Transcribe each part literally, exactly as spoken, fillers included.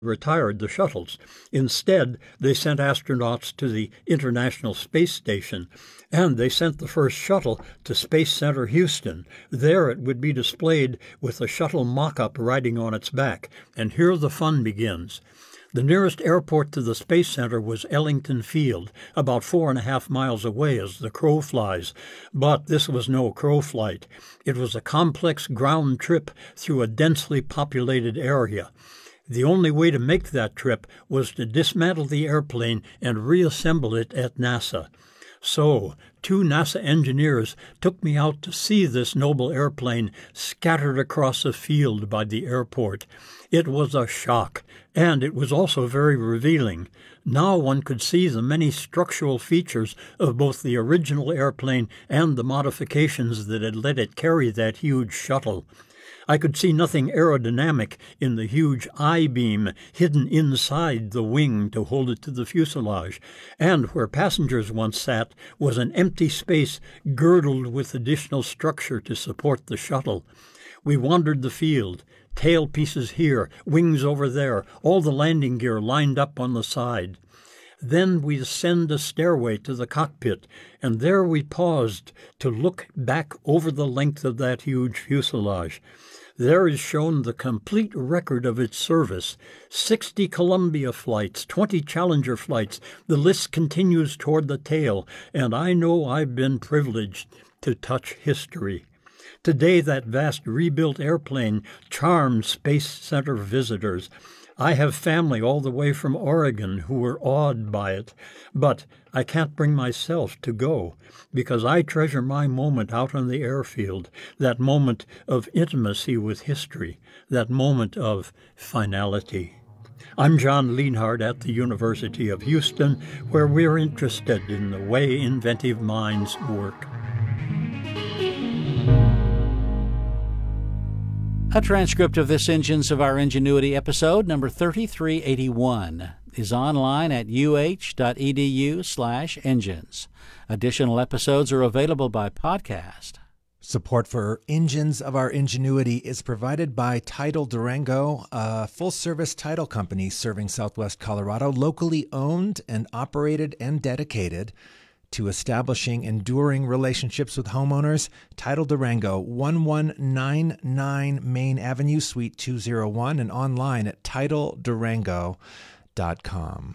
retired the shuttles. Instead, they sent astronauts to the International Space Station, and they sent the first shuttle to Space Center Houston. There it would be displayed with a shuttle mock-up riding on its back, and here the fun begins. The nearest airport to the Space Center was Ellington Field, about four and a half miles away as the crow flies. But this was no crow flight. It was a complex ground trip through a densely populated area. The only way to make that trip was to dismantle the airplane and reassemble it at NASA. So, two NASA engineers took me out to see this noble airplane scattered across a field by the airport. It was a shock, and it was also very revealing. Now one could see the many structural features of both the original airplane and the modifications that had let it carry that huge shuttle. I could see nothing aerodynamic in the huge I-beam hidden inside the wing to hold it to the fuselage, and where passengers once sat was an empty space girdled with additional structure to support the shuttle. We wandered the field, tail pieces here, wings over there, all the landing gear lined up on the side. Then we ascend a stairway to the cockpit, and there we paused to look back over the length of that huge fuselage. There is shown the complete record of its service. Sixty Columbia flights, twenty Challenger flights. The list continues toward the tail, and I know I've been privileged to touch history. Today, that vast rebuilt airplane charms Space Center visitors. I have family all the way from Oregon who were awed by it, but I can't bring myself to go because I treasure my moment out on the airfield, that moment of intimacy with history, that moment of finality. I'm John Lienhard at the University of Houston, where we're interested in the way inventive minds work. A transcript of this Engines of Our Ingenuity episode, number thirty-three eighty-one, is online at uh.edu slash engines. Additional episodes are available by podcast. Support for Engines of Our Ingenuity is provided by Title Durango, a full-service title company serving Southwest Colorado, locally owned and operated and dedicated to establishing enduring relationships with homeowners. Title Durango, one one nine nine Main Avenue, Suite two oh one, and online at title durango dot com.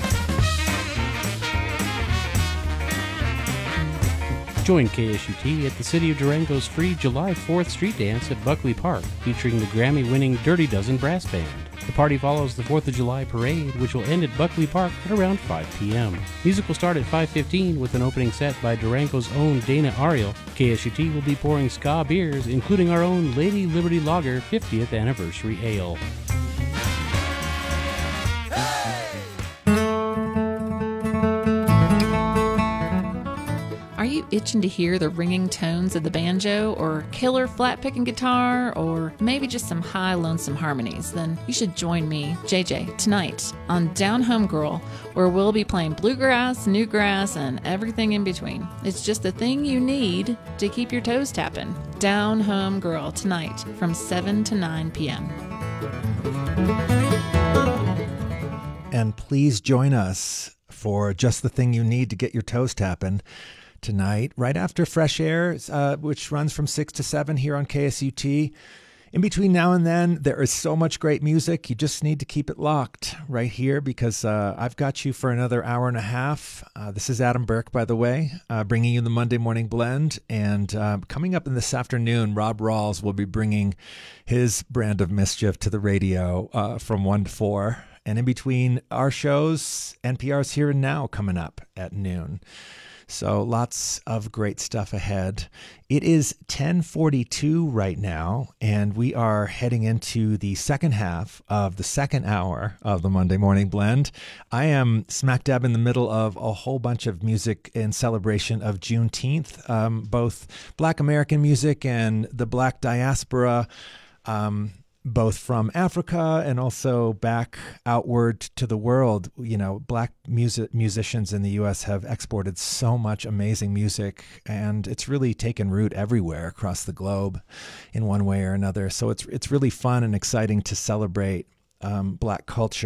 Join K S U T at the City of Durango's free July fourth street dance at Buckley Park, featuring the Grammy-winning Dirty Dozen Brass Band. The party follows the fourth of July parade, which will end at Buckley Park at around five p.m. Music will start at five fifteen with an opening set by Durango's own Dana Ariel. K S U T will be pouring ska beers, including our own Lady Liberty Lager fiftieth Anniversary Ale. Are you itching to hear the ringing tones of the banjo, or killer flat picking guitar, or maybe just some high lonesome harmonies? Then you should join me, J J, tonight on Down Home Girl, where we'll be playing bluegrass, newgrass, and everything in between. It's just the thing you need to keep your toes tapping. Down Home Girl tonight from seven to nine p.m. And please join us for just the thing you need to get your toes tapping tonight, right after Fresh Air, uh, which runs from six to seven here on K S U T. In between now and then, there is so much great music. You just need to keep it locked right here because uh, I've got you for another hour and a half. Uh, this is Adam Burke, by the way, uh, bringing you the Monday Morning Blend. And uh, coming up in this afternoon, Rob Rawls will be bringing his brand of mischief to the radio uh, from one to four. And in between our shows, N P R's Here and Now coming up at noon. So lots of great stuff ahead. It is ten forty-two right now, and we are heading into the second half of the second hour of the Monday Morning Blend. I am smack dab in the middle of a whole bunch of music in celebration of Juneteenth, um, both Black American music and the Black diaspora, um, both from Africa and also back outward to the world. You know, Black music musicians in the U S have exported so much amazing music, and it's really taken root everywhere across the globe in one way or another. So it's it's really fun and exciting to celebrate um, Black culture